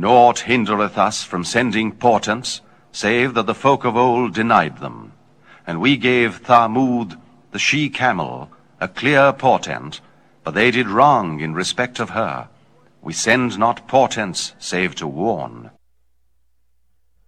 Naught hindereth us from sending portents, save that the folk of old denied them. And we gave Thamud, the she-camel, a clear portent, but they did wrong in respect of her. We send not portents save to warn.